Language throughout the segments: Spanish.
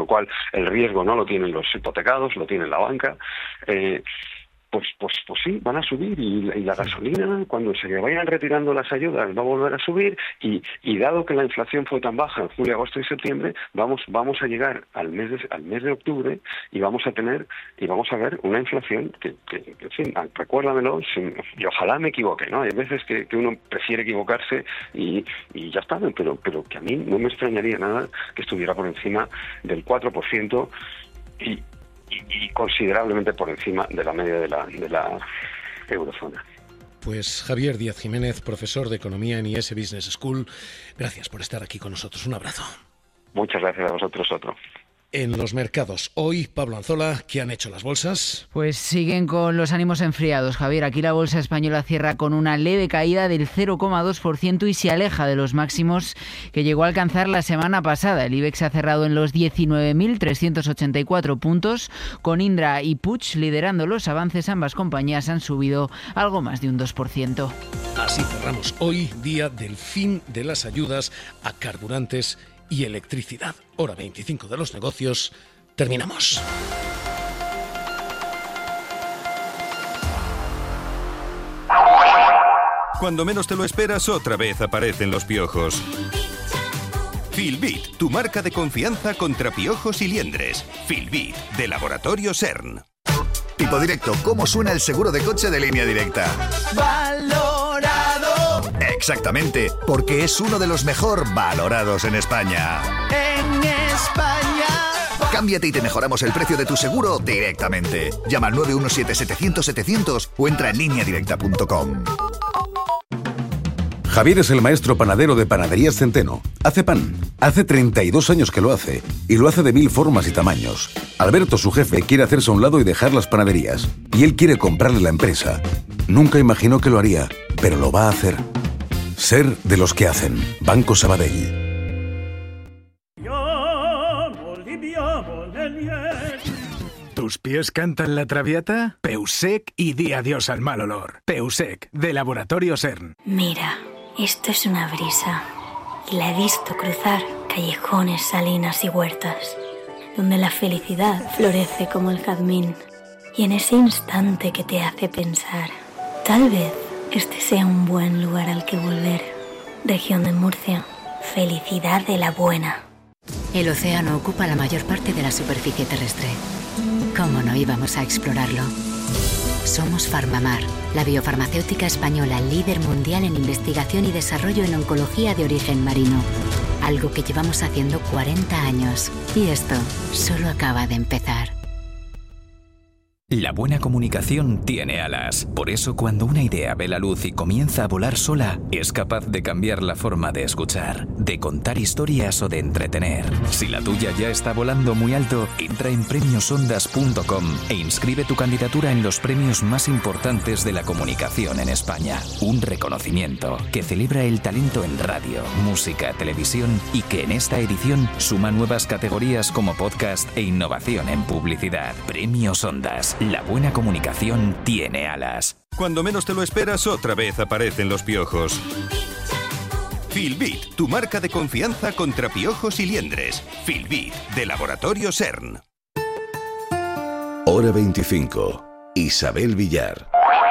con lo cual el riesgo no lo tienen los hipotecados, lo tiene la banca. Pues sí, van a subir y la gasolina, cuando se vayan retirando las ayudas, va a volver a subir y dado que la inflación fue tan baja en julio, agosto y septiembre, vamos a llegar al mes de octubre y vamos a ver una inflación que en fin, recuérdamelo, y ojalá me equivoque, ¿no? Hay veces que uno prefiere equivocarse y ya está, pero que a mí no me extrañaría nada que estuviera por encima del 4% y considerablemente por encima de la media de la eurozona. Pues Javier Díaz Jiménez, profesor de Economía en IES Business School, gracias por estar aquí con nosotros. Un abrazo. Muchas gracias a vosotros, otro. En los mercados, hoy, Pablo Anzola, ¿qué han hecho las bolsas? Pues siguen con los ánimos enfriados, Javier. Aquí la bolsa española cierra con una leve caída del 0,2% y se aleja de los máximos que llegó a alcanzar la semana pasada. El IBEX ha cerrado en los 19.384 puntos, con Indra y Puig liderando los avances. Ambas compañías han subido algo más de un 2%. Así cerramos hoy, día del fin de las ayudas a carburantes y electricidad. Hora 25 de los negocios. Terminamos. Cuando menos te lo esperas, otra vez aparecen los piojos. Filbit, tu marca de confianza contra piojos y liendres. Filbit, de Laboratorio CERN. Tipo directo, ¿cómo suena el seguro de coche de Línea Directa? ¡Valorado! Exactamente, porque es uno de los mejor valorados en España. ¡En España! Cámbiate y te mejoramos el precio de tu seguro directamente. Llama al 917-700-700 o entra en lineadirecta.com. Javier es el maestro panadero de Panaderías Centeno. Hace pan. Hace 32 años que lo hace. Y lo hace de 1000 formas y tamaños. Alberto, su jefe, quiere hacerse a un lado y dejar las panaderías. Y él quiere comprarle la empresa. Nunca imaginó que lo haría, pero lo va a hacer. Ser de los que hacen. Banco Sabadell. ¿Tus pies cantan la traviata? Peusec y di adiós al mal olor. Peusec, de Laboratorio CERN. Mira, esto es una brisa. Y la he visto cruzar callejones, salinas y huertas, donde la felicidad florece como el jazmín. Y en ese instante que te hace pensar, tal vez este sea un buen lugar al que volver. Región de Murcia, felicidad de la buena. El océano ocupa la mayor parte de la superficie terrestre. ¿Cómo no íbamos a explorarlo? Somos Farmamar, la biofarmacéutica española líder mundial en investigación y desarrollo en oncología de origen marino. Algo que llevamos haciendo 40 años. Y esto solo acaba de empezar. La buena comunicación tiene alas. Por eso, cuando una idea ve la luz y comienza a volar sola, es capaz de cambiar la forma de escuchar, de contar historias o de entretener. Si la tuya ya está volando muy alto, entra en premiosondas.com e inscribe tu candidatura en los premios más importantes de la comunicación en España. Un reconocimiento que celebra el talento en radio, música, televisión y que en esta edición suma nuevas categorías como podcast e innovación en publicidad. Premios Ondas. La buena comunicación tiene alas. Cuando menos te lo esperas, otra vez aparecen los piojos. Filbit, tu marca de confianza contra piojos y liendres. Filbit, de Laboratorio CERN. Hora 25. Isabel Villar.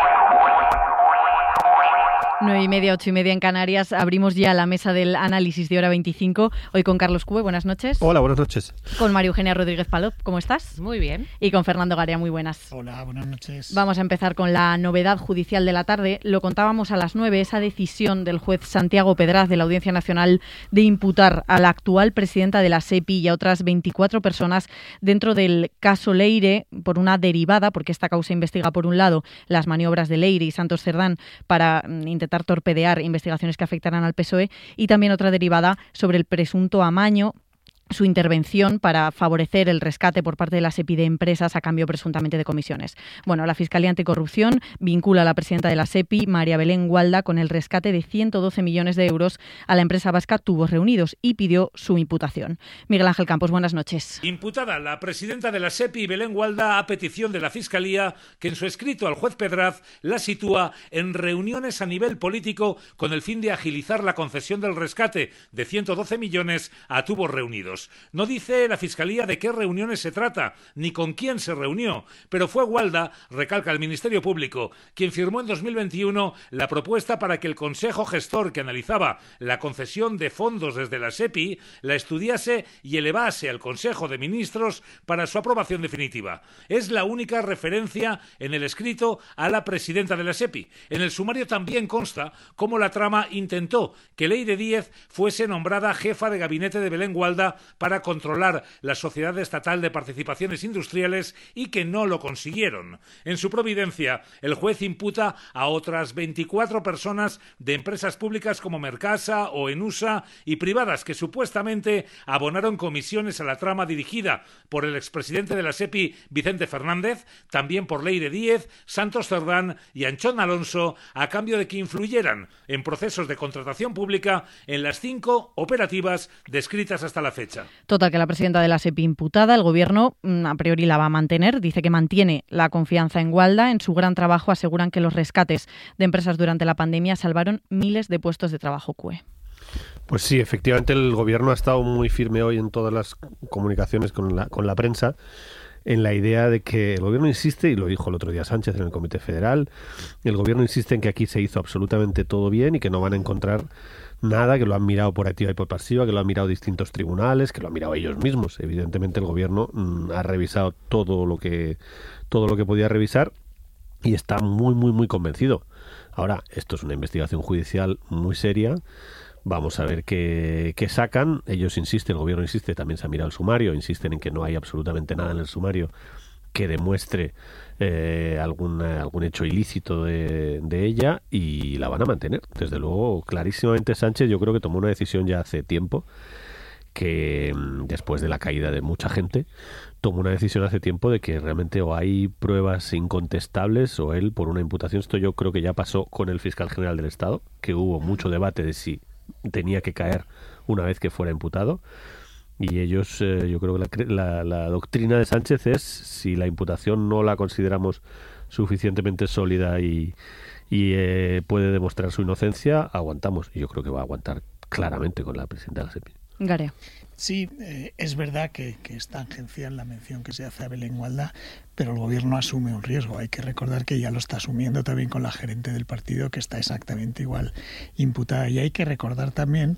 9:30, 8:30 en Canarias. Abrimos ya la mesa del análisis de Hora 25. Hoy con Carlos Cube, buenas noches. Hola, buenas noches. Con María Eugenia Rodríguez Palop, ¿cómo estás? Muy bien. Y con Fernando Garea, muy buenas. Hola, buenas noches. Vamos a empezar con la novedad judicial de la tarde. Lo contábamos a las 9, esa decisión del juez Santiago Pedraz de la Audiencia Nacional de imputar a la actual presidenta de la SEPI y a otras 24 personas dentro del caso Leire por una derivada, porque esta causa investiga, por un lado, las maniobras de Leire y Santos Cerdán para intentar torpedear investigaciones que afectarán al PSOE, y también otra derivada sobre el presunto amaño, su intervención para favorecer el rescate por parte de la SEPI de empresas a cambio presuntamente de comisiones. Bueno, la Fiscalía Anticorrupción vincula a la presidenta de la SEPI, María Belén Gualda, con el rescate de 112 millones de euros a la empresa vasca Tubos Reunidos y pidió su imputación. Miguel Ángel Campos, buenas noches. Imputada la presidenta de la SEPI, Belén Gualda, a petición de la Fiscalía, que en su escrito al juez Pedraz la sitúa en reuniones a nivel político con el fin de agilizar la concesión del rescate de 112 millones a Tubos Reunidos. ellos. No dice la Fiscalía de qué reuniones se trata, ni con quién se reunió, pero fue Gualda, recalca el Ministerio Público, quien firmó en 2021 la propuesta para que el Consejo Gestor que analizaba la concesión de fondos desde la SEPI la estudiase y elevase al Consejo de Ministros para su aprobación definitiva. Es la única referencia en el escrito a la presidenta de la SEPI. En el sumario también consta cómo la trama intentó que Leire Díez fuese nombrada jefa de gabinete de Belén Gualda para controlar la Sociedad Estatal de Participaciones Industriales y que no lo consiguieron. En su providencia, el juez imputa a otras 24 personas de empresas públicas como Mercasa o Enusa y privadas que supuestamente abonaron comisiones a la trama dirigida por el expresidente de la SEPI, Vicente Fernández, también por Leire Díez, Santos Cerdán y Anchón Alonso, a cambio de que influyeran en procesos de contratación pública en las 5 operativas descritas hasta la fecha. Total, que la presidenta de la SEPI imputada, el Gobierno a priori la va a mantener, dice que mantiene la confianza en Gualda, en su gran trabajo. Aseguran que los rescates de empresas durante la pandemia salvaron miles de puestos de trabajo. CUE. Pues sí, efectivamente el Gobierno ha estado muy firme hoy en todas las comunicaciones con la prensa en la idea de que el Gobierno insiste, y lo dijo el otro día Sánchez en el Comité Federal, el Gobierno insiste en que aquí se hizo absolutamente todo bien y que no van a encontrar nada, que lo han mirado por activa y por pasiva, que lo han mirado distintos tribunales, que lo han mirado ellos mismos. Evidentemente el Gobierno ha revisado todo lo que podía revisar y está muy, muy, muy convencido. Ahora, esto es una investigación judicial muy seria. Vamos a ver qué sacan. Ellos insisten, el Gobierno insiste, también se ha mirado el sumario, insisten en que no hay absolutamente nada en el sumario que demuestre algún hecho ilícito de ella, y la van a mantener. Desde luego, clarísimamente Sánchez yo creo que tomó una decisión ya hace tiempo, que después de la caída de mucha gente, tomó una decisión hace tiempo de que realmente o hay pruebas incontestables o él por una imputación. Esto yo creo que ya pasó con el fiscal general del Estado, que hubo mucho debate de si tenía que caer una vez que fuera imputado, y ellos, yo creo que la doctrina de Sánchez es: si la imputación no la consideramos suficientemente sólida y puede demostrar su inocencia, aguantamos. Y yo creo que va a aguantar claramente con la presidenta de la SEPI. Garea. Sí, es verdad que es tangencial la mención que se hace a Belén Gualda, pero el Gobierno asume un riesgo. Hay que recordar que ya lo está asumiendo también con la gerente del partido, que está exactamente igual imputada. Y hay que recordar también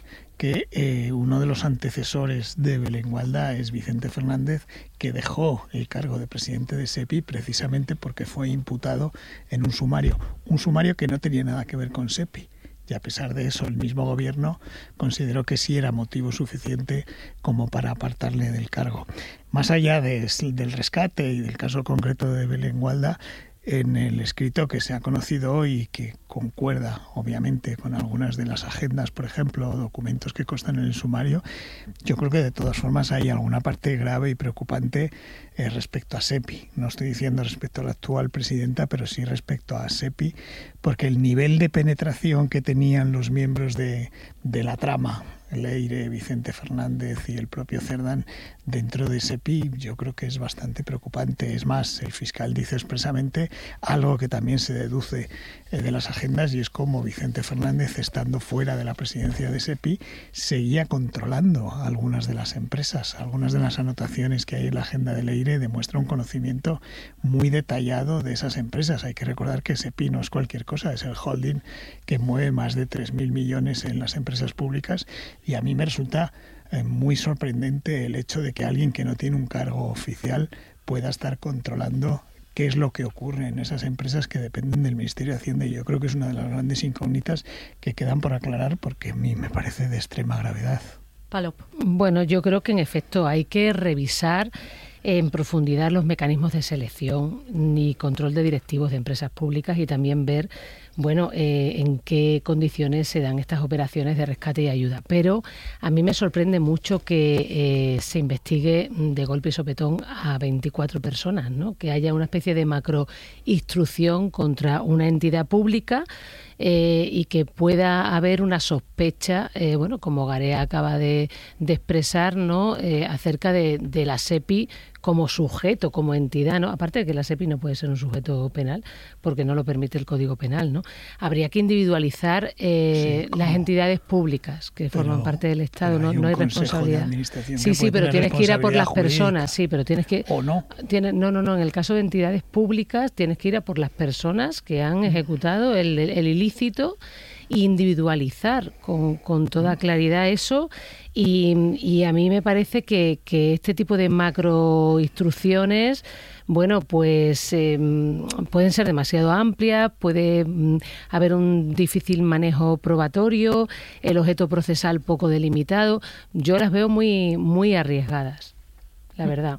que uno de los antecesores de Belén Gualda es Vicente Fernández, que dejó el cargo de presidente de SEPI precisamente porque fue imputado en un sumario que no tenía nada que ver con SEPI. Y a pesar de eso, el mismo Gobierno consideró que sí era motivo suficiente como para apartarle del cargo. Más allá del rescate y del caso concreto de Belén Gualda, en el escrito que se ha conocido hoy y que concuerda obviamente con algunas de las agendas, por ejemplo, o documentos que constan en el sumario, yo creo que de todas formas hay alguna parte grave y preocupante respecto a SEPI. No estoy diciendo respecto a la actual presidenta, pero sí respecto a SEPI, porque el nivel de penetración que tenían los miembros de la trama, Leire, Vicente Fernández y el propio Cerdán, dentro de SEPI, yo creo que es bastante preocupante. Es más, el fiscal dice expresamente algo que también se deduce de las agendas, y es como Vicente Fernández, estando fuera de la presidencia de SEPI, seguía controlando algunas de las empresas. Algunas de las anotaciones que hay en la agenda de Leire demuestran un conocimiento muy detallado de esas empresas. Hay que recordar que SEPI no es cualquier cosa, es el holding que mueve más de 3.000 millones en las empresas públicas, y a mí me resulta muy sorprendente el hecho de que alguien que no tiene un cargo oficial pueda estar controlando qué es lo que ocurre en esas empresas que dependen del Ministerio de Hacienda. Y yo creo que es una de las grandes incógnitas que quedan por aclarar, porque a mí me parece de extrema gravedad. Palop. Bueno, yo creo que en efecto hay que revisar en profundidad los mecanismos de selección y control de directivos de empresas públicas, y también ver, bueno, en qué condiciones se dan estas operaciones de rescate y ayuda. Pero a mí me sorprende mucho que se investigue de golpe y sopetón a 24 personas, ¿no? Que haya una especie de macroinstrucción contra una entidad pública y que pueda haber una sospecha, bueno, como Garea acaba de expresar, ¿no? Acerca de la SEPI como sujeto, como entidad, ¿no? Aparte de que la SEPI no puede ser un sujeto penal, porque no lo permite el Código Penal, ¿no? Habría que individualizar las entidades públicas que forman parte del Estado, no hay responsabilidad. Sí, pero tienes que ir a por las personas, sí, pero tienes que... ¿O no? No, en el caso de entidades públicas tienes que ir a por las personas que han ejecutado el ilícito, individualizar con toda claridad eso, y a mí me parece que este tipo de macroinstrucciones, bueno, pues pueden ser demasiado amplias, puede haber un difícil manejo probatorio, el objeto procesal poco delimitado. Yo las veo muy, muy arriesgadas, la verdad.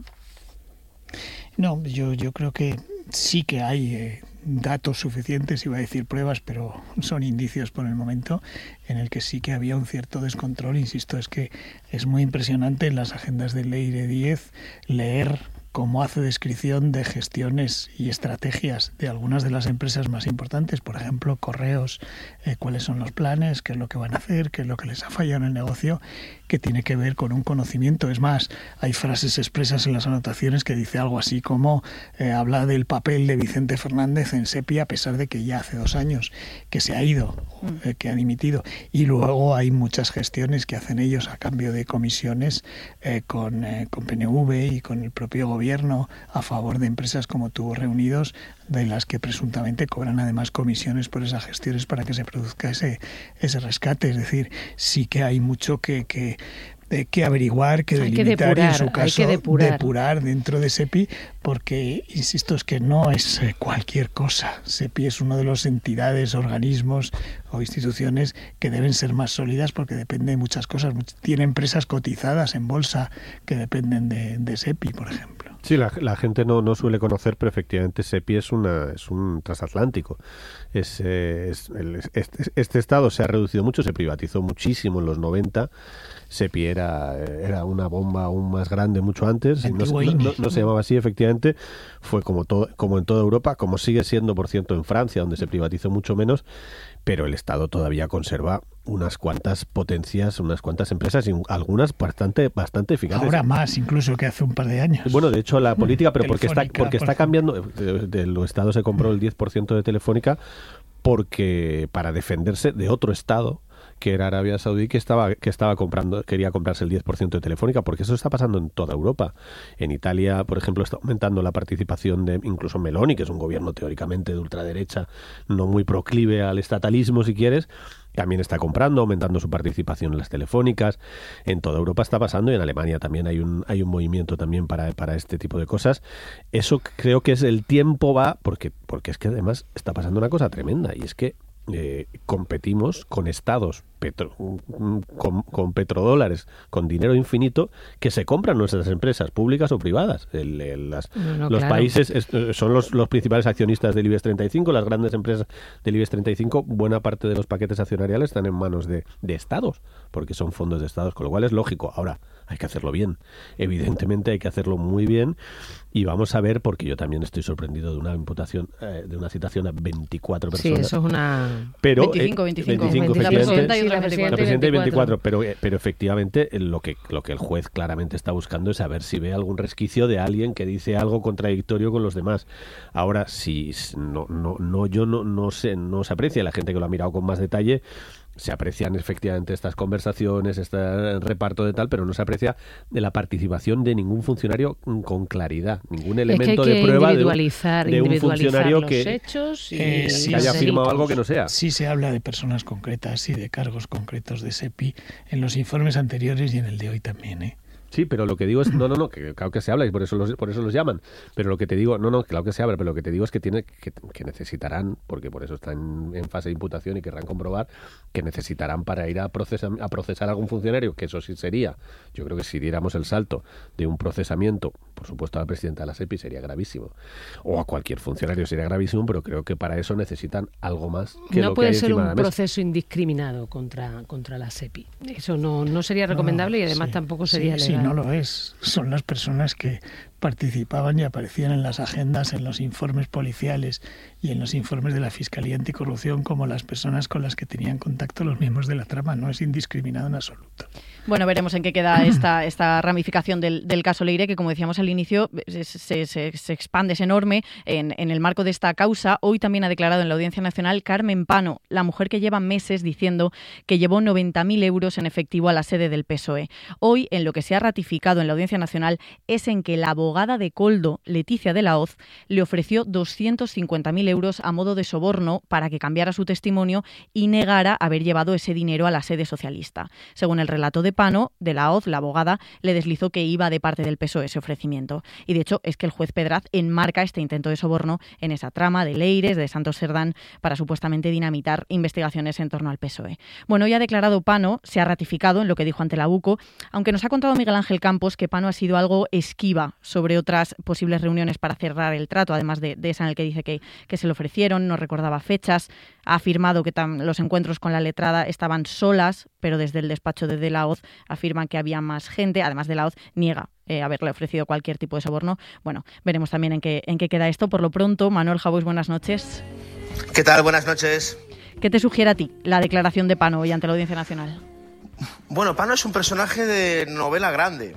No, yo creo que sí que hay datos suficientes, iba a decir pruebas, pero son indicios por el momento, en el que sí que había un cierto descontrol. Insisto, es que es muy impresionante en las agendas de Leire 10 leer cómo hace descripción de gestiones y estrategias de algunas de las empresas más importantes, por ejemplo, Correos, cuáles son los planes, qué es lo que van a hacer, qué es lo que les ha fallado en el negocio, que tiene que ver con un conocimiento. Es más, hay frases expresas en las anotaciones que dice algo así como habla del papel de Vicente Fernández en SEPI, a pesar de que ya hace 2 años que se ha ido, que ha dimitido. Y luego hay muchas gestiones que hacen ellos a cambio de comisiones con PNV y con el propio gobierno a favor de empresas como Tubos Reunidos, de las que presuntamente cobran además comisiones por esas gestiones para que se produzca ese rescate. Es decir, sí que hay mucho que averiguar, que delimitar, depurar, y en su caso depurar dentro de SEPI, porque, insisto, es que no es cualquier cosa. SEPI es una de las entidades, organismos o instituciones que deben ser más sólidas, porque depende de muchas cosas. Tiene empresas cotizadas en bolsa que dependen de SEPI, por ejemplo. Sí, la gente no suele conocer, pero efectivamente SEPI es un transatlántico. Este Estado se ha reducido mucho, se privatizó muchísimo en los 90. SEPI era una bomba aún más grande mucho antes, y no se llamaba así, efectivamente. Fue como en toda Europa, como sigue siendo, por cierto, en Francia, donde se privatizó mucho menos, pero el Estado todavía conserva unas cuantas potencias, unas cuantas empresas, y algunas bastante eficaces. Ahora más incluso que hace un par de años. Bueno, de hecho la política, pero porque está cambiando. El Estado se compró el 10% de Telefónica porque para defenderse de otro Estado, que era Arabia Saudí, quería comprarse el 10% de Telefónica, porque eso está pasando en toda Europa. En Italia, por ejemplo, está aumentando la participación de incluso Meloni, que es un gobierno teóricamente de ultraderecha, no muy proclive al estatalismo, si quieres. También está comprando, aumentando su participación en las telefónicas. En toda Europa está pasando, y en Alemania también hay un movimiento también para este tipo de cosas. Eso creo que es el tiempo va, porque es que además está pasando una cosa tremenda, y es que competimos con estados con petrodólares, con dinero infinito, que se compran nuestras empresas públicas o privadas. Los países son los principales accionistas del IBEX 35, las grandes empresas del IBEX 35, buena parte de los paquetes accionariales están en manos de estados, porque son fondos de estados, con lo cual es lógico. Ahora, hay que hacerlo bien. Evidentemente hay que hacerlo muy bien, y vamos a ver, porque yo también estoy sorprendido de una imputación, de una citación a 24 personas. Sí, eso es una... Pero, 25, la presidenta y 24, pero efectivamente lo que el juez claramente está buscando es saber si ve algún resquicio de alguien que dice algo contradictorio con los demás. Ahora, si no se aprecia, la gente que lo ha mirado con más detalle, se aprecian efectivamente estas conversaciones, este reparto de tal, pero no se aprecia de la participación de ningún funcionario con claridad, ningún elemento de prueba de un funcionario que hechos haya firmado algo que no sea. Sí se habla de personas concretas y de cargos concretos de SEPI en los informes anteriores y en el de hoy también, Sí, pero lo que digo es, que claro que se habla y por eso los llaman, pero lo que te digo, claro que se habla, pero lo que te digo es que que necesitarán, porque por eso están en fase de imputación y querrán comprobar, que necesitarán para ir a procesar a algún funcionario, que eso sí sería, yo creo que si diéramos el salto de un procesamiento, por supuesto a la presidenta de la SEPI sería gravísimo, o a cualquier funcionario sería gravísimo, pero creo que para eso necesitan algo más que no lo que hay encima de la mesa. No puede ser un proceso indiscriminado contra la SEPI. Eso no sería recomendable, y además tampoco sería legal. No lo es. Son las personas que participaban y aparecían en las agendas, en los informes policiales y en los informes de la Fiscalía Anticorrupción como las personas con las que tenían contacto los miembros de la trama. No es indiscriminado en absoluto. Bueno, veremos en qué queda esta ramificación del caso Leire, que como decíamos al inicio se expande, es enorme en el marco de esta causa. Hoy también ha declarado en la Audiencia Nacional Carmen Pano, la mujer que lleva meses diciendo que llevó 90.000 euros en efectivo a la sede del PSOE. Hoy, en lo que se ha ratificado en la Audiencia Nacional, es en que la abogada de Koldo, Leticia de la Hoz, le ofreció 250.000 euros a modo de soborno para que cambiara su testimonio y negara haber llevado ese dinero a la sede socialista. Según el relato de Pano, de la Hoz, la abogada, le deslizó que iba de parte del PSOE ese ofrecimiento. Y de hecho es que el juez Pedraz enmarca este intento de soborno en esa trama de Leires, de Santos Cerdán, para supuestamente dinamitar investigaciones en torno al PSOE. Bueno, ya ha declarado Pano, se ha ratificado en lo que dijo ante la UCO, aunque nos ha contado Miguel Ángel Campos que Pano ha sido algo esquiva sobre otras posibles reuniones para cerrar el trato, además de esa en la que dice que se le ofrecieron, no recordaba fechas, ha afirmado que los encuentros con la letrada estaban solas, pero desde el despacho de la Hoz afirman que había más gente. Además, de la Hoz niega haberle ofrecido cualquier tipo de soborno. Bueno, veremos también en qué queda esto. Por lo pronto, Manuel Jauis, buenas noches. ¿Qué tal? Buenas noches. ¿Qué te sugiere a ti la declaración de Pano hoy ante la Audiencia Nacional? Bueno, Pano es un personaje de novela grande.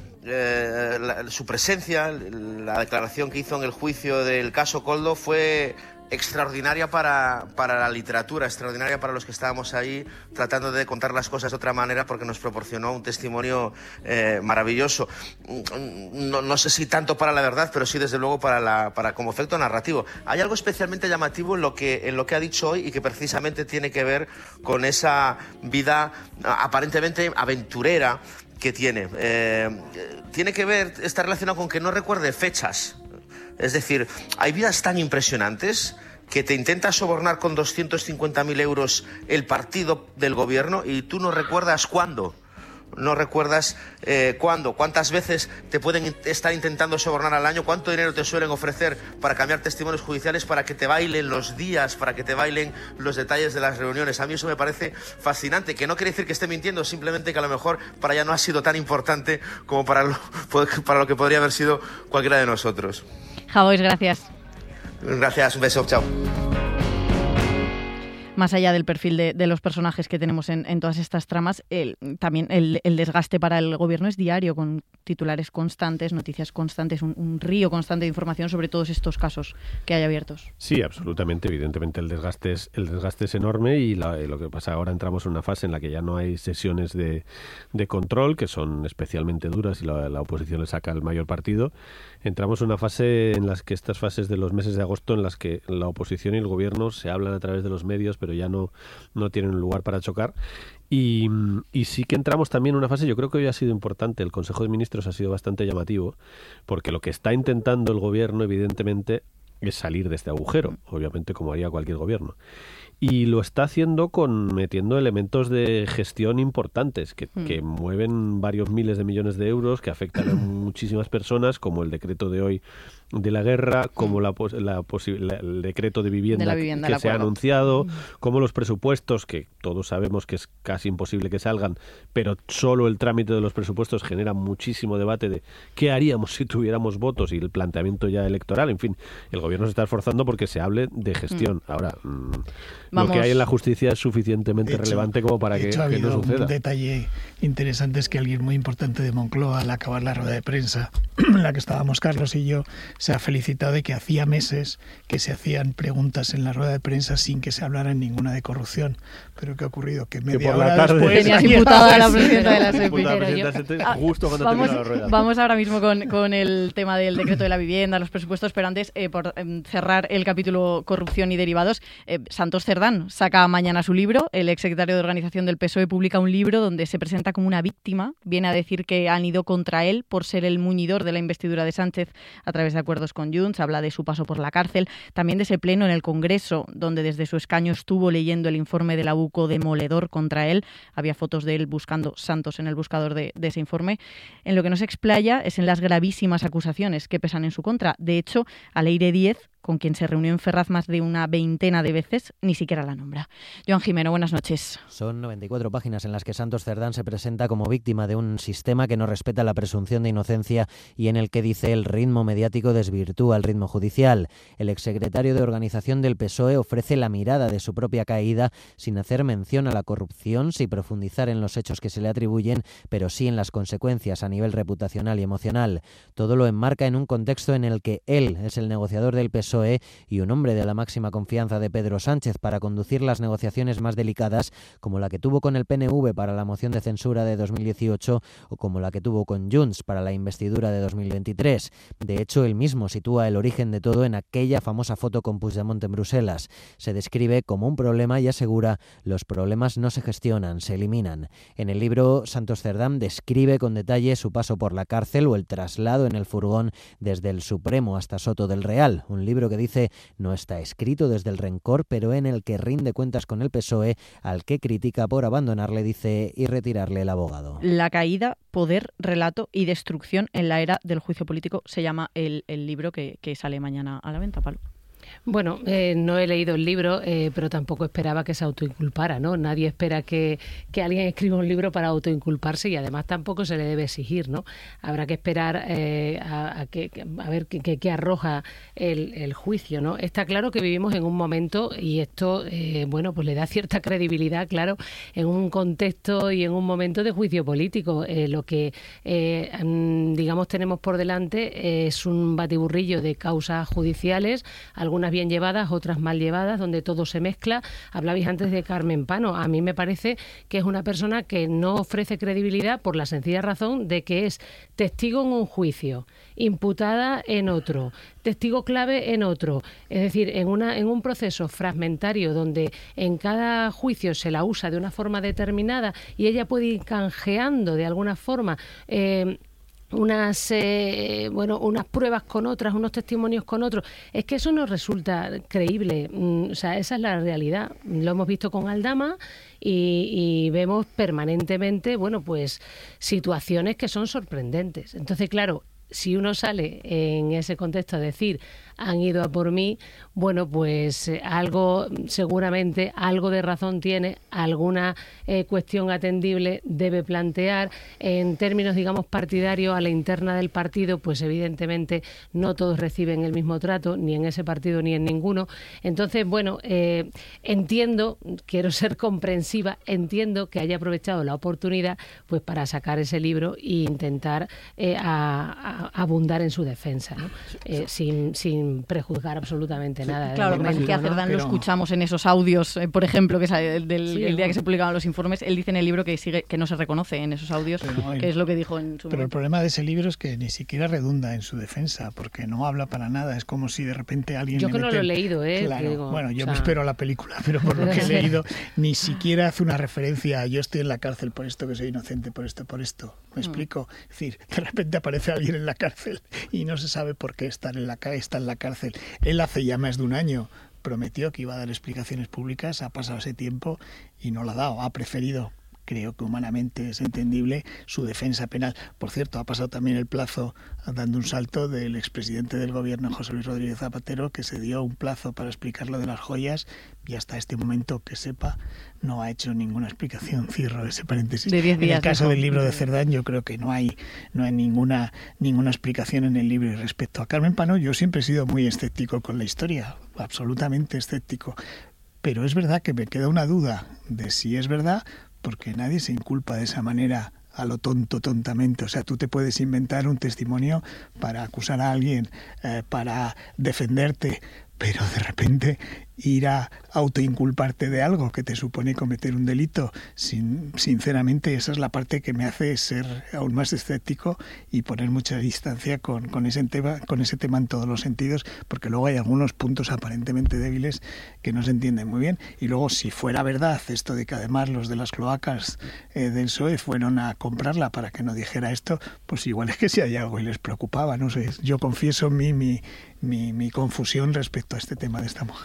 Su presencia, la declaración que hizo en el juicio del caso Koldo fue extraordinaria para la literatura, extraordinaria para los que estábamos ahí tratando de contar las cosas de otra manera, porque nos proporcionó un testimonio maravilloso. No sé si tanto para la verdad, pero sí desde luego para como efecto narrativo. Hay algo especialmente llamativo en lo que ha dicho hoy y que precisamente tiene que ver con esa vida aparentemente aventurera que tiene. Tiene que ver, está relacionado con que no recuerde fechas. Es decir, hay vidas tan impresionantes que te intenta sobornar con 250.000 euros el partido del gobierno y tú no recuerdas cuándo. No recuerdas cuándo, cuántas veces te pueden estar intentando sobornar al año, cuánto dinero te suelen ofrecer para cambiar testimonios judiciales, para que te bailen los días, para que te bailen los detalles de las reuniones. A mí eso me parece fascinante, que no quiere decir que esté mintiendo, simplemente que a lo mejor para ella no ha sido tan importante como para lo que podría haber sido cualquiera de nosotros. Jauis, gracias. Gracias, un beso, chao. Más allá del perfil de los personajes que tenemos en todas estas tramas, también el desgaste para el gobierno es diario, con titulares constantes, noticias constantes, un río constante de información sobre todos estos casos que hay abiertos. Sí, absolutamente. Evidentemente el desgaste es enorme y lo que pasa ahora, entramos en una fase en la que ya no hay sesiones de control, que son especialmente duras y la oposición le saca el mayor partido. Entramos en una fase en las que estas fases de los meses de agosto, en las que la oposición y el gobierno se hablan a través de los medios, pero ya no tienen un lugar para chocar. Y sí que entramos también en una fase, yo creo que hoy ha sido importante, el Consejo de Ministros ha sido bastante llamativo, porque lo que está intentando el gobierno, evidentemente, es salir de este agujero, obviamente como haría cualquier gobierno. Y lo está haciendo metiendo elementos de gestión importantes que mueven varios miles de millones de euros, que afectan a muchísimas personas, como el decreto de hoy de la guerra, como el decreto de vivienda que se ha anunciado, como los presupuestos, que todos sabemos que es casi imposible que salgan, pero solo el trámite de los presupuestos genera muchísimo debate de qué haríamos si tuviéramos votos y el planteamiento ya electoral. En fin, el gobierno se está esforzando porque se hable de gestión. Ahora, lo que hay en la justicia es suficientemente relevante como para que no suceda. Un detalle interesante es que alguien muy importante de Moncloa, al acabar la rueda de prensa en la que estábamos Carlos y yo, se ha felicitado de que hacía meses que se hacían preguntas en la rueda de prensa sin que se hablara en ninguna de corrupción. Pero ¿qué ha ocurrido? Que media hora después tenías imputada a la presidenta de la SEPI. Justo cuando termina la rueda. Vamos ahora mismo con el tema del decreto de la vivienda, los presupuestos, pero antes, por cerrar el capítulo corrupción y derivados, Santos Cerdán saca mañana su libro. El exsecretario de Organización del PSOE publica un libro donde se presenta como una víctima. Viene a decir que han ido contra él por ser el muñidor de la investidura de Sánchez a través de acuerdos con Junts. Habla de su paso por la cárcel, también de ese pleno en el Congreso, donde desde su escaño estuvo leyendo el informe de la UCO demoledor contra él. Había fotos de él buscando Santos en el buscador de ese informe. En lo que no se explaya es en las gravísimas acusaciones que pesan en su contra. De hecho, a Leire Díez con quien se reunió en Ferraz más de una veintena de veces, ni siquiera la nombra. Joan Jimeno, buenas noches. Son 94 páginas en las que Santos Cerdán se presenta como víctima de un sistema que no respeta la presunción de inocencia y en el que, dice, el ritmo mediático desvirtúa el ritmo judicial. El exsecretario de Organización del PSOE ofrece la mirada de su propia caída sin hacer mención a la corrupción, sin profundizar en los hechos que se le atribuyen, pero sí en las consecuencias a nivel reputacional y emocional. Todo lo enmarca en un contexto en el que él es el negociador del PSOE y un hombre de la máxima confianza de Pedro Sánchez para conducir las negociaciones más delicadas, como la que tuvo con el PNV para la moción de censura de 2018 o como la que tuvo con Junts para la investidura de 2023. De hecho, él mismo sitúa el origen de todo en aquella famosa foto con Puigdemont en Bruselas. Se describe como un problema y asegura: los problemas no se gestionan, se eliminan. En el libro, Santos Cerdán describe con detalle su paso por la cárcel o el traslado en el furgón desde el Supremo hasta Soto del Real, un libro que, dice, no está escrito desde el rencor, pero en el que rinde cuentas con el PSOE, al que critica por abandonarle, dice, y retirarle el abogado. La caída, poder, relato y destrucción en la era del juicio político se llama el libro que sale mañana a la venta, Pablo. Bueno, no he leído el libro, pero tampoco esperaba que se autoinculpara, ¿no? Nadie espera que alguien escriba un libro para autoinculparse y además tampoco se le debe exigir, ¿no? Habrá que esperar a ver qué arroja el juicio, ¿no? Está claro que vivimos en un momento, y esto, pues le da cierta credibilidad, claro, en un contexto y en un momento de juicio político. Lo que, digamos, tenemos por delante es un batiburrillo de causas judiciales, algunas bien llevadas, otras mal llevadas, donde todo se mezcla. Hablabais antes de Carmen Pano. A mí me parece que es una persona que no ofrece credibilidad por la sencilla razón de que es testigo en un juicio, imputada en otro, testigo clave en otro. Es decir, en un proceso fragmentario donde en cada juicio se la usa de una forma determinada y ella puede ir canjeando de alguna forma unas pruebas con otras, unos testimonios con otros. Es que eso no resulta creíble. O sea, esa es la realidad. Lo hemos visto con Aldama y vemos permanentemente, situaciones que son sorprendentes. Entonces, claro, si uno sale en ese contexto a decir han ido a por mí, seguramente algo de razón tiene, alguna cuestión atendible debe plantear. En términos, digamos, partidarios, a la interna del partido, pues evidentemente no todos reciben el mismo trato, ni en ese partido ni en ninguno. Entonces, entiendo, quiero ser comprensiva, entiendo que haya aprovechado la oportunidad pues para sacar ese libro e intentar abundar en su defensa, ¿no? Sin prejuzgar absolutamente nada. Claro, lo que pasa es que a Cerdán lo escuchamos en esos audios, por ejemplo, que sale el día que se publicaban los informes. Él dice en el libro que no se reconoce en esos audios, que es lo que dijo en su momento. El problema de ese libro es que ni siquiera redunda en su defensa, porque no habla para nada. Es como si de repente alguien... Yo que no lo he leído, Claro. Yo me espero a la película, pero por lo que he leído, ni siquiera hace una referencia a yo estoy en la cárcel por esto, que soy inocente por esto. ¿Me explico? Es decir, de repente aparece alguien en la cárcel y no se sabe por qué está en la cárcel. Él hace ya más de un año prometió que iba a dar explicaciones públicas, ha pasado ese tiempo y no lo ha dado, ha preferido, creo que humanamente es entendible, su defensa penal. Por cierto, ha pasado también el plazo, dando un salto, del expresidente del gobierno, José Luis Rodríguez Zapatero, que se dio un plazo para explicar lo de las joyas y hasta este momento, que sepa, no ha hecho ninguna explicación. Cierro ese paréntesis. De 10 días, en el caso del libro de Cerdán, yo creo que no hay ninguna explicación en el libro. Y respecto a Carmen Pano, yo siempre he sido muy escéptico con la historia, absolutamente escéptico. Pero es verdad que me queda una duda de si es verdad, porque nadie se inculpa de esa manera a lo tontamente. O sea, tú te puedes inventar un testimonio para acusar a alguien, para defenderte, pero de repente ir a autoinculparte de algo que te supone cometer un delito, sinceramente esa es la parte que me hace ser aún más escéptico y poner mucha distancia con ese tema en todos los sentidos, porque luego hay algunos puntos aparentemente débiles que no se entienden muy bien. Y luego, si fuera verdad esto de que además los de las cloacas del PSOE fueron a comprarla para que no dijera esto, pues igual es que si hay algo y les preocupaba, no sé. Yo confieso mi confusión respecto a este tema de esta mujer. Sí, yo también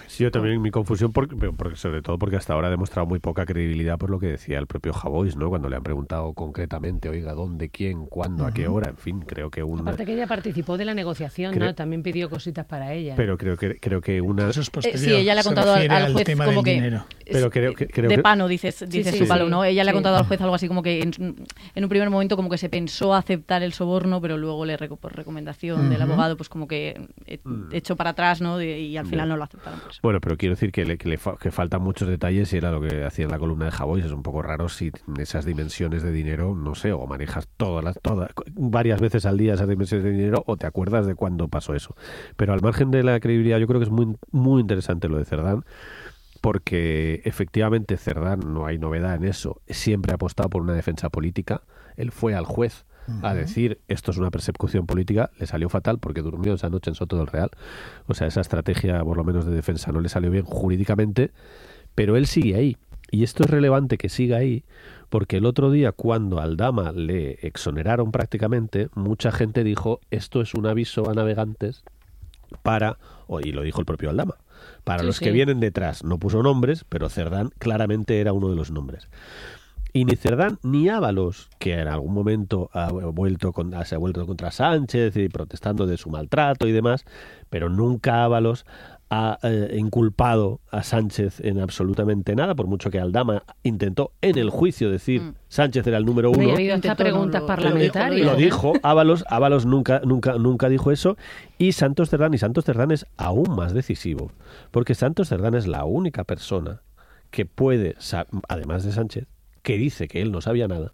mi confusión, porque sobre todo porque hasta ahora ha demostrado muy poca credibilidad por lo que decía el propio Javois, ¿no? Cuando le han preguntado concretamente, oiga, ¿dónde, quién, cuándo, a qué hora? En fin, creo que una... Aparte que ella participó de la negociación, ¿no? También pidió cositas para ella. Pero creo que una... Sí, ella le ha contado al juez como que... Dinero. Pero creo de pano, dices su palo, ¿no? Ella le ha contado al juez algo así como que en un primer momento como que se pensó aceptar el soborno, pero luego por recomendación del abogado, pues como que echó para atrás, ¿no? Y al final no lo aceptaron. Por eso. Bueno, pero quiero decir que faltan muchos detalles, y era lo que hacía en la columna de Javois. Es un poco raro si esas dimensiones de dinero, no sé, o manejas todas varias veces al día esas dimensiones de dinero, o te acuerdas de cuándo pasó eso. Pero al margen de la credibilidad, yo creo que es muy, muy interesante lo de Cerdán, porque efectivamente Cerdán, no hay novedad en eso, siempre ha apostado por una defensa política. Él fue al juez a decir esto es una persecución política, le salió fatal porque durmió esa noche en Soto del Real. O sea, esa estrategia por lo menos de defensa no le salió bien jurídicamente, pero él sigue ahí. Y esto es relevante que siga ahí, porque el otro día, cuando a Aldama le exoneraron prácticamente, mucha gente dijo esto es un aviso a navegantes y lo dijo el propio Aldama, para los que vienen detrás. No puso nombres, pero Cerdán claramente era uno de los nombres. Y ni Cerdán ni Ábalos, que en algún momento se ha vuelto contra Sánchez y protestando de su maltrato y demás, pero nunca Ábalos ha inculpado a Sánchez en absolutamente nada, por mucho que Aldama intentó en el juicio decir Sánchez era el número uno. Y ha habido hasta preguntas parlamentarias. Lo dijo, Ábalos nunca dijo eso, y Santos Cerdán es aún más decisivo, porque Santos Cerdán es la única persona que puede, además de Sánchez, que dice que él no sabía nada.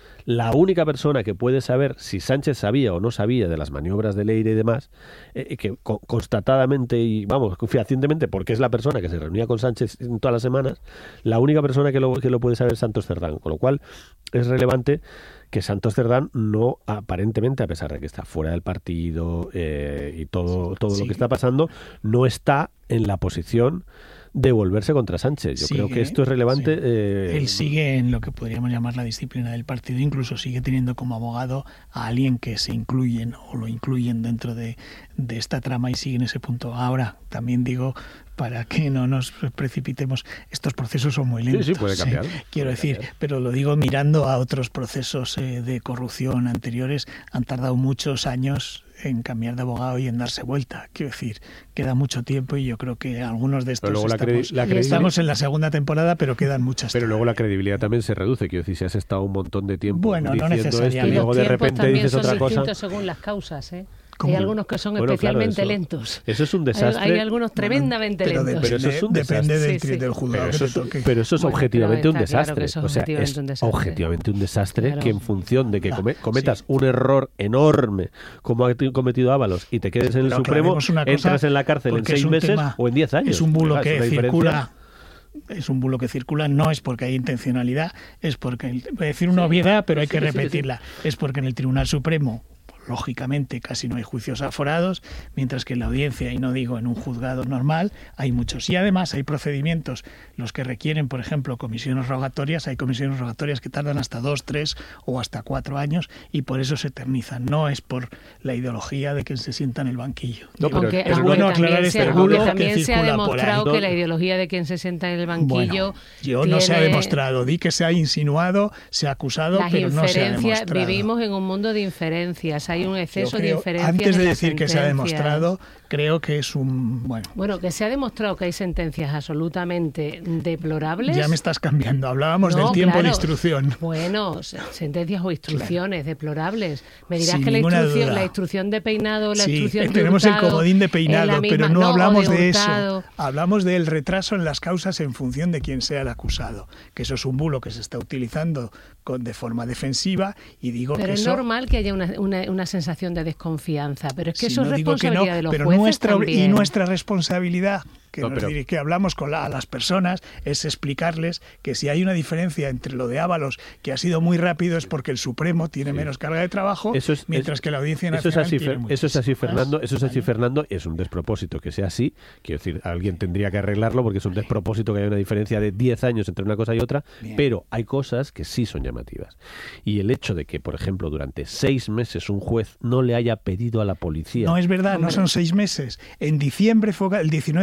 La única persona que puede saber si Sánchez sabía o no sabía de las maniobras de Leire y demás, que constatadamente y fehacientemente, porque es la persona que se reunía con Sánchez todas las semanas, la única persona que lo puede saber es Santos Cerdán. Con lo cual es relevante que Santos Cerdán no, aparentemente, a pesar de que está fuera del partido y todo lo que está pasando, no está en la posición de volverse contra Sánchez. Yo creo que esto es relevante. Sí. Él sigue en lo que podríamos llamar la disciplina del partido, incluso sigue teniendo como abogado a alguien que se incluyen o lo incluyen dentro de esta trama y sigue en ese punto. Ahora, también digo, para que no nos precipitemos, estos procesos son muy lentos. Sí, puede cambiar. Quiero decir, pero lo digo mirando a otros procesos de corrupción anteriores, han tardado muchos años en cambiar de abogado y en darse vuelta. Quiero decir, queda mucho tiempo y yo creo que algunos de estos estamos en la segunda temporada, pero quedan muchas. Pero luego la credibilidad también se reduce. Quiero decir, si has estado un montón de tiempo diciendo esto y luego de repente dices otra cosa. Según las causas, Hay algunos que son especialmente lentos. Eso es un desastre. Hay algunos tremendamente lentos. Pero eso es un desastre. Depende del juzgado que toque. Pero eso es objetivamente un desastre. Claro, es objetivamente un desastre que en función de que cometas un error enorme como ha cometido Ábalos y te quedes en el Supremo, entras en la cárcel en 6 meses o en 10 años. Es un bulo que circula. Es un bulo que circula, no es porque hay intencionalidad, es porque, voy a decir una obviedad, pero hay que repetirla, es porque en el Tribunal Supremo, lógicamente, casi no hay juicios aforados, mientras que en la audiencia, y no digo en un juzgado normal, hay muchos. Y además hay procedimientos, los que requieren, por ejemplo, comisiones rogatorias, hay comisiones rogatorias que tardan hasta 2, 3 o hasta 4 años y por eso se eternizan. No es por la ideología de quien se sienta en el banquillo. No, pero es bueno aclarar este bulo que se ha demostrado que la ideología de quien se sienta en el banquillo no se ha demostrado. Di que se ha insinuado, se ha acusado, pero no se ha demostrado. Vivimos en un mundo de inferencias. Hay un exceso de inferencias. Antes de decir que se ha demostrado, creo que es un... Bueno, que se ha demostrado que hay sentencias absolutamente deplorables. Ya me estás cambiando. Hablábamos del tiempo de instrucción. Bueno, sentencias o instrucciones deplorables. Me dirás que la instrucción de peinado, la instrucción de tenemos Hurtado, el comodín de peinado, pero no hablamos de eso. Hablamos del retraso en las causas en función de quién sea el acusado. Que eso es un bulo que se está utilizando de forma defensiva y digo pero que es normal que haya una sensación de desconfianza, pero es que eso es responsabilidad de los pero jueces también. Y nuestra responsabilidad que hablamos con a las personas es explicarles que si hay una diferencia entre lo de Ábalos, que ha sido muy rápido, es porque el Supremo tiene menos carga de trabajo, mientras que la Audiencia Nacional tiene mucho. Eso es así, Fernando. Eso es así, Fernando. Es un despropósito que sea así. Quiero decir, alguien tendría que arreglarlo porque es un despropósito que haya una diferencia de 10 años entre una cosa y otra. Bien. Pero hay cosas que sí son llamativas. Y el hecho de que, por ejemplo, durante 6 meses un juez no le haya pedido a la policía... No es verdad, no son 6 meses. En diciembre, el 19 de diciembre,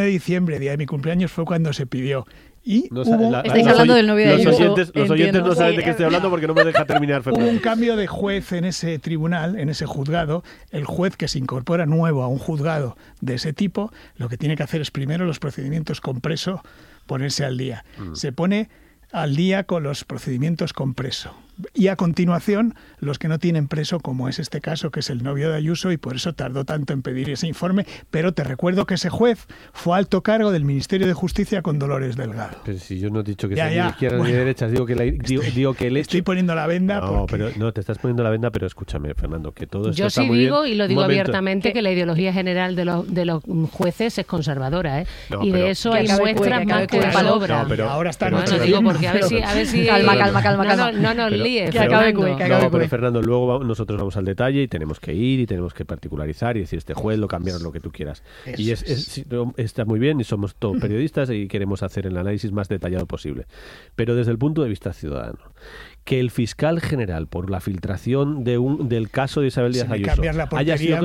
diciembre, día de mi cumpleaños, fue cuando se pidió. Y estáis hablando del novio de Ayuso. Los oyentes no saben de qué estoy hablando porque no me deja terminar, Fernando. Hubo un cambio de juez en ese tribunal, en ese juzgado. El juez que se incorpora nuevo a un juzgado de ese tipo, lo que tiene que hacer es primero los procedimientos con preso, ponerse al día. Se pone al día con los procedimientos con preso. Y a continuación, los que no tienen preso, como es este caso, que es el novio de Ayuso, y por eso tardó tanto en pedir ese informe. Pero te recuerdo que ese juez fue alto cargo del Ministerio de Justicia con Dolores Delgado. Pero si yo no he dicho que sea ni de izquierdas ni de derechas, digo que el hecho... Estoy poniendo la venda No, te estás poniendo la venda, pero escúchame, Fernando, que todo esto está muy bien. Yo sí digo, y lo digo abiertamente, que la ideología general de los jueces es conservadora, ¿eh? Y de eso hay muestras más que de palabra. Ahora está digo, porque a ver si... Calma. No líes, pero Fernando, luego nosotros vamos al detalle y tenemos que ir y tenemos que particularizar y decir, este juez lo cambiaron, lo que tú quieras. Y está muy bien y somos todos periodistas y queremos hacer el análisis más detallado posible. Pero desde el punto de vista ciudadano, que el fiscal general, por la filtración del caso de Isabel Díaz Ayuso, haya sido...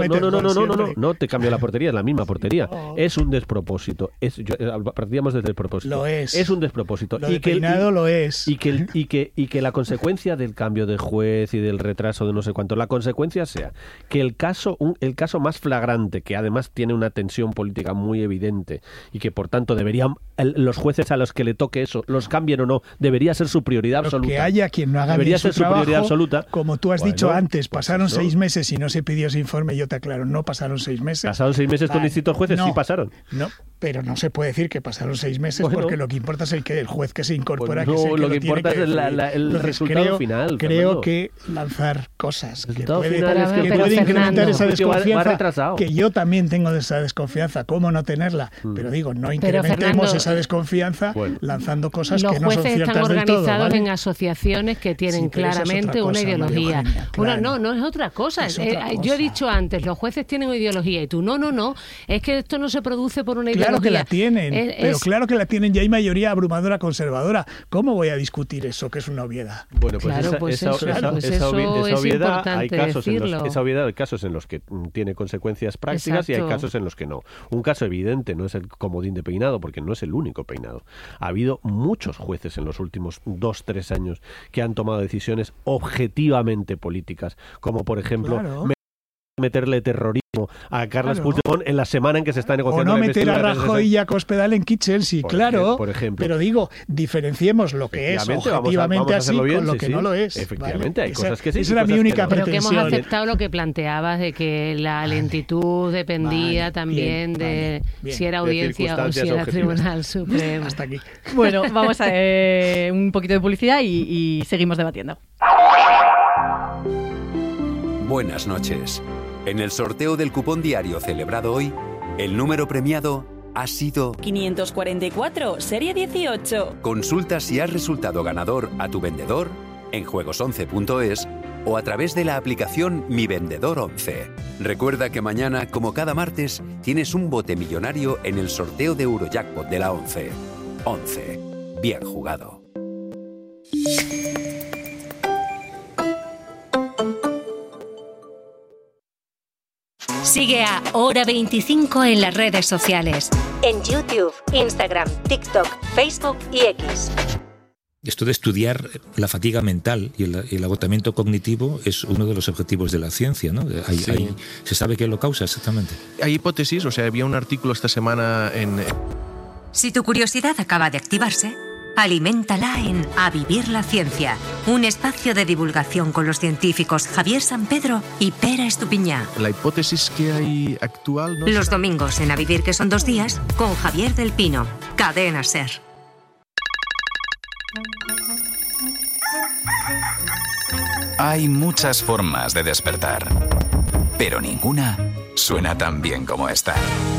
No te cambia la portería, es la misma portería. Es un despropósito. Partíamos desde el propósito. Lo es. Es un despropósito. Lo de peinado lo es. Y que la consecuencia del cambio de juez y del retraso de no sé cuánto, la consecuencia sea que el caso más flagrante, que además tiene una tensión política muy evidente y que por tanto deberían los jueces a los que le toque eso, los cambien o no, debería ser su prioridad absoluta. Que haya quien no haga debería bien ser su trabajo, prioridad absoluta. Como tú has dicho antes, pasaron 6 meses y no se pidió ese informe. Yo te aclaro, no pasaron 6 meses. ¿Pasaron 6 meses con distintos jueces? No, sí pasaron. No, pero no se puede decir que pasaron 6 meses porque lo que importa es el juez que se incorpora. No, que es el que lo que importa es el resultado final. Creo que lanzar cosas que puede incrementar esa desconfianza, que yo también tengo de esa desconfianza, ¿cómo no tenerla? Pero digo, no incrementemos esa desconfianza lanzando cosas que no son ciertas del todo. Los jueces están organizados en asociaciones que tienen claramente una ideología. No es otra cosa. Yo he dicho antes, los jueces tienen una ideología y tú, no, es que esto no se produce por una ideología. Claro que la tienen, claro que la tienen y hay mayoría abrumadora conservadora. ¿Cómo voy a discutir eso, que es una obviedad? Bueno, pues esa obviedad, hay casos en los que tiene consecuencias prácticas. Exacto. Y hay casos en los que no. Un caso evidente no es el comodín de peinado, porque no es el único peinado. Ha habido muchos jueces en los últimos 2-3 años que han tomado decisiones objetivamente políticas, como por ejemplo meterle terrorismo a Carles Puigdemont en la semana en que se está negociando. O no meter a Rajoy y a Cospedal en Kitchen, sí, claro. Por ejemplo. Pero digo, diferenciemos lo que es objetivamente así con lo que no lo es. Efectivamente, hay cosas que sí. Esa era mi única pretensión. Pero que hemos aceptado lo que planteabas de que la lentitud dependía también de si era audiencia o si era Tribunal Supremo. Hasta aquí. Bueno, vamos a un poquito de publicidad y seguimos debatiendo. Buenas noches. En el sorteo del cupón diario celebrado hoy, el número premiado ha sido 544, serie 18. Consulta si has resultado ganador a tu vendedor en juegos11.es o a través de la aplicación Mi Vendedor 11. Recuerda que mañana, como cada martes, tienes un bote millonario en el sorteo de Eurojackpot de la 11. 11. Bien jugado. Sigue a Hora 25 en las redes sociales. En YouTube, Instagram, TikTok, Facebook y X. Esto de estudiar la fatiga mental y el agotamiento cognitivo es uno de los objetivos de la ciencia, ¿no? ¿Se sabe qué lo causa exactamente? Hay hipótesis, había un artículo esta semana en... Si tu curiosidad acaba de activarse, aliméntala en A Vivir la Ciencia, un espacio de divulgación con los científicos Javier Sampedro y Pera Estupiñá. La hipótesis que hay actual... Los domingos en A Vivir, que son 2 días, con Javier del Pino, Cadena SER. Hay muchas formas de despertar, pero ninguna suena tan bien como esta.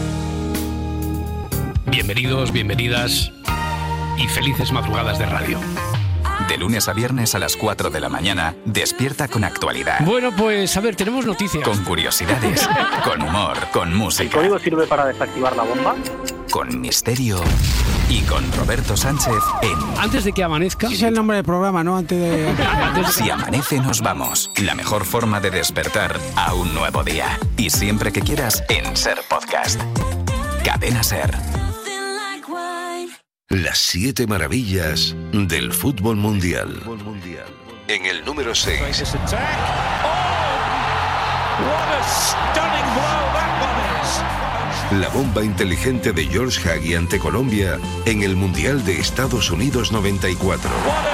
Bienvenidos, bienvenidas y felices madrugadas de radio. De lunes a viernes a las 4 de la mañana, despierta con actualidad. Bueno, pues a ver, tenemos noticias. Con curiosidades, con humor, con música. ¿El código sirve para desactivar la bomba? Con misterio y con Roberto Sánchez en... Antes de que amanezca... Ese es el nombre del programa, ¿no? Antes de... Si amanece nos vamos. La mejor forma de despertar a un nuevo día. Y siempre que quieras en SER Podcast. Cadena SER. Las 7 maravillas del fútbol mundial. En el número 6. La bomba inteligente de George Hagi ante Colombia en el Mundial de Estados Unidos 94.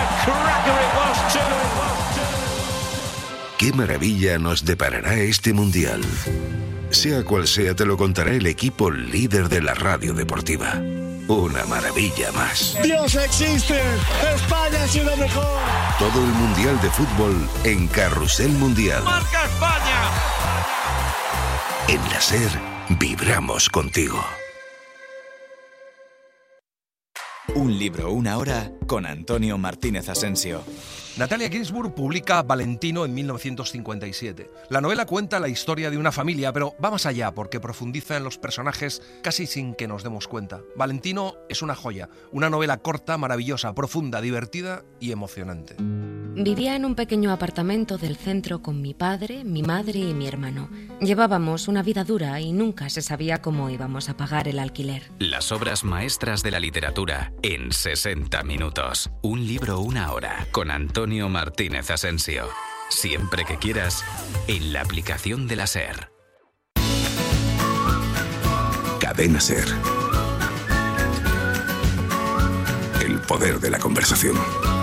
¿Qué maravilla nos deparará este Mundial? Sea cual sea, te lo contará el equipo líder de la radio deportiva. Una maravilla más. ¡Dios existe! ¡España ha sido mejor! Todo el Mundial de Fútbol en Carrusel Mundial. ¡Marca España! En la SER, vibramos contigo. Un libro, una hora, con Antonio Martínez Asensio. Natalia Ginzburg publica Valentino en 1957. La novela cuenta la historia de una familia, pero va más allá porque profundiza en los personajes casi sin que nos demos cuenta. Valentino es una joya, una novela corta, maravillosa, profunda, divertida y emocionante. Vivía en un pequeño apartamento del centro con mi padre, mi madre y mi hermano. Llevábamos una vida dura y nunca se sabía cómo íbamos a pagar el alquiler. Las obras maestras de la literatura en 60 minutos. Un libro, una hora, con Antonio Martínez Asensio. Siempre que quieras, en la aplicación de la SER. Cadena SER. El poder de la conversación.